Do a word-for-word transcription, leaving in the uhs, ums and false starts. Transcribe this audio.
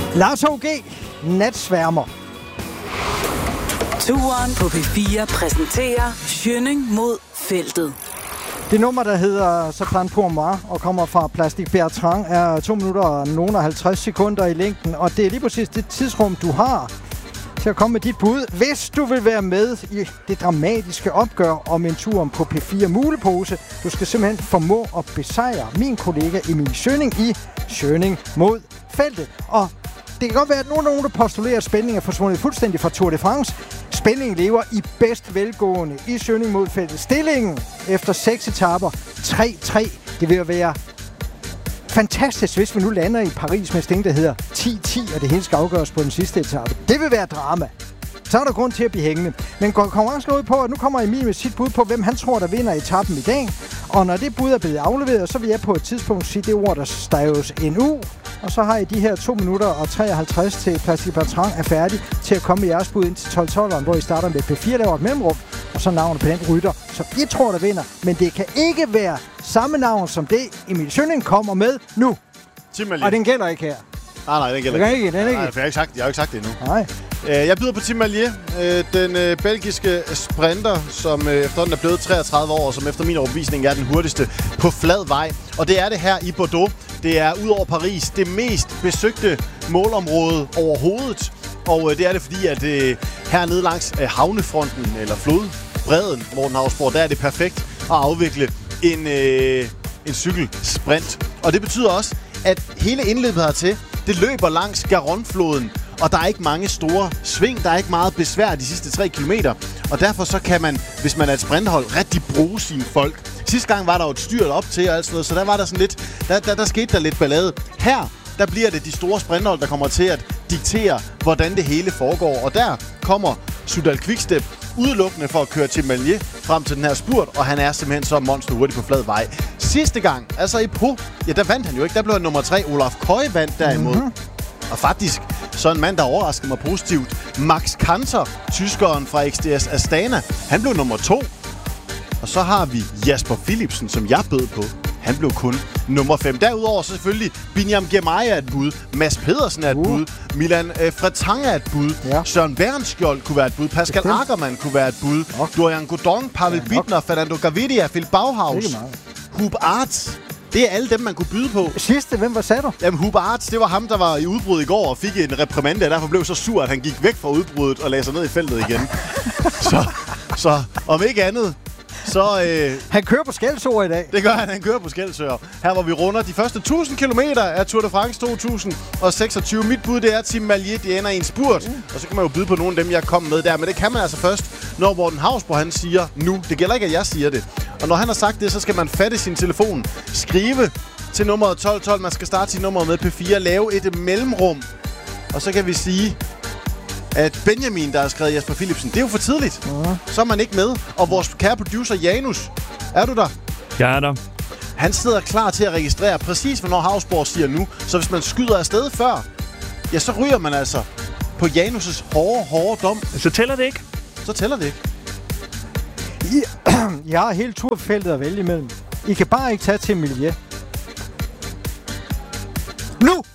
Lars H G, Natsværmer. Turen på P fire præsenterer Schønning mod feltet. Det nummer, der hedder Så plan pour moi og kommer fra Plastic Bertrand, er to minutter og nogle og halvtreds sekunder i længden. Og det er lige præcis det tidsrum, du har til at komme med dit bud, hvis du vil være med i det dramatiske opgør om en tur på P fire Mulepose. Du skal simpelthen formå at besejre min kollega Emil Schønning i Schønning mod feltet. Og det kan godt være, at nogen, nogen der postulerer, at spændingen er forsvundet fuldstændig fra Tour de France. Spændingen lever i bedst velgående i Schønning mod feltet. Stillingen efter seks etaper, tre tre. Det vil være fantastisk, hvis vi nu lander i Paris med sting, der hedder ti ti, og det hele skal afgøres på den sidste etape. Det vil være drama. Så er der grund til at blive hængende. Men konkurrencen går ud på, at nu kommer Emil med sit bud på, hvem han tror, der vinder etappen i dag. Og når det bud er blevet afleveret, så vil jeg på et tidspunkt sige det ord, der staves N U. Og så har I de her to minutter og treoghalvtreds til Plastic Bertrand er færdig til at komme med jeres bud ind til tolv tolv, hvor I starter med P fire, laver et mellemrum, og så navnet på den rytter, som I tror, der vinder. Men det kan ikke være samme navn som det, Emil Schønning kommer med nu. Tim og den gælder ikke her. Ah, nej, den gælder ikke. ikke. Den ikke. Nej, for jeg har ikke sagt, jeg har ikke sagt det endnu. Nej. Jeg byder på Tim Merlier, den belgiske sprinter, som efterhånden er blevet treogtredive år, og som efter min overbevisning er den hurtigste på flad vej. Og det er det her i Bordeaux. Det er ud over Paris det mest besøgte målområde overhovedet. Og det er det, fordi at hernede langs havnefronten, eller flodbredden, Morten Hausborg, der er det perfekt at afvikle en, øh, en cykelsprint. Og det betyder også, at hele indløbet hertil, det løber langs Garonne-floden. Og der er ikke mange store sving, der er ikke meget besvær de sidste tre kilometer. Og derfor så kan man, hvis man er et sprinthold, rigtig bruge sine folk. Sidste gang var der jo et styrt op til og alt sådan noget, så der var der sådan lidt, der, der, der skete der lidt ballade. Her, der bliver det de store sprinthold, der kommer til at diktere, hvordan det hele foregår. Og der kommer Soudal Quickstep udelukkende for at køre til Merlier frem til den her spurt, og han er simpelthen så monster hurtigt på flad vej. Sidste gang, altså i Pau, ja, der vandt han jo ikke. Der blev han nummer tre. Olaf Koy vandt derimod. Mm-hmm. Og faktisk, så en mand, der overraskede mig positivt, Max Kanter, tyskeren fra X D S Astana, han blev nummer to. Og så har vi Jasper Philipsen, som jeg bød på. Han blev kun nummer fem. Derudover så selvfølgelig Binyam Girmay er et bud. Mads Pedersen er et uh. bud. Milan øh, Fretang er et bud. Ja. Søren Bernskjold kunne være et bud. Pascal okay. Ackermann kunne være et bud. Okay. Dorian Godon, Pavel ja, Bittner, Fernando Gaviria, Phil Bauhaus, Hub Arts. Det er alle dem, man kunne byde på. Sidste, hvem var sagde du? Jamen, Hub Arts, det var ham, der var i udbrud i går og fik en reprimande, og derfor blev så sur, at han gik væk fra udbruddet og lagde sig ned i feltet igen. så, så om ikke andet, så... Øh, han kører på Skelsøer i dag. Det gør han, han kører på Skelsøer. Her hvor vi runder de første tusind kilometer af Tour de France to tusind seksogtyve. Mit bud, det er Tim Merlier, det ender i en spurt. Mm. Og så kan man jo byde på nogle af dem, jeg kom med der. Men det kan man altså først, når Morten Hausborg, han siger nu. Det gælder ikke, at jeg siger det. Og når han har sagt det, så skal man fatte sin telefon, skrive til nummeret tolv tolv. Man skal starte sin nummer med P fire, lave et mellemrum. Og så kan vi sige, at Benjamin, der har skrevet Jasper Philipsen, det er jo for tidligt. Uh-huh. Så er man ikke med. Og vores kære producer Janus, er du der? Jeg er der. Han sidder klar til at registrere præcis, hvornår Hausborg siger nu. Så hvis man skyder afsted før, ja, så ryger man altså på Janus' hårde, hårde dom. Så tæller det ikke? Så tæller det ikke. I, jeg har hele turfeltet at vælge imellem. I kan bare ikke tage til Merlier. Nu!